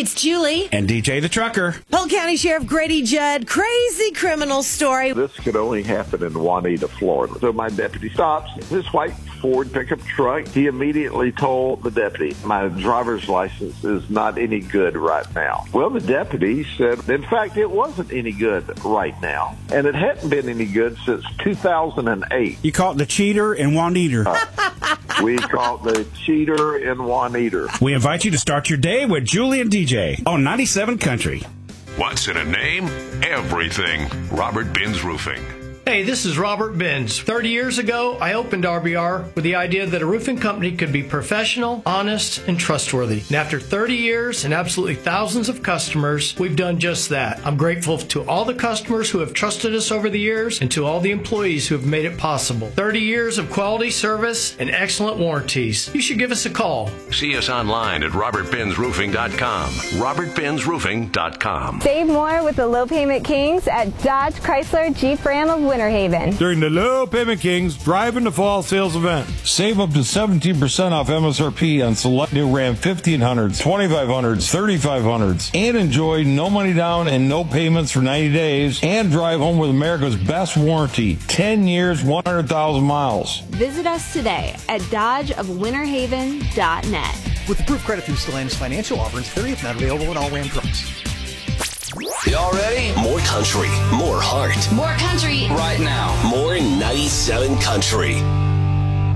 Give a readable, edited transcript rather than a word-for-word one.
it's Julie. And DJ the Trucker. Polk County Sheriff Grady Judd, crazy criminal story. This could only happen in Juanita, Florida. So my deputy stops this white Ford pickup truck. He immediately told the deputy, my driver's license is not any good right now. Well, the deputy said, in fact, it wasn't any good right now. And it hadn't been any good since 2008. You caught the cheater in Juanita. We caught the cheater in Juanita. We invite you to start your day with Julie and DJ on 97 Country. What's in a name? Everything. Robert Benz Roofing. Hey, this is Robert Benz. 30 years ago, I opened RBR with the idea that a roofing company could be professional, honest, and trustworthy. And after 30 years and absolutely thousands of customers, we've done just that. I'm grateful to all the customers who have trusted us over the years and to all the employees who have made it possible. 30 years of quality service and excellent warranties. You should give us a call. See us online at robertbenzroofing.com. robertbenzroofing.com. Save more with the Low Payment Kings at Dodge Chrysler Jeep Ram of Winter Haven. During the Low Payment Kings Drive in the Fall sales event. Save up to 17% off MSRP on select new Ram 1500s, 2500s, 3500s, and enjoy no money down and no payments for 90 days, and drive home with America's best warranty, 10 years, 100,000 miles. Visit us today at dodgeofwinterhaven.net. With approved credit through Stellantis Financial, Auburn's 30th, not available in all Ram trucks. Y'all ready? More country, more heart. More country. Right now. More 97 Country.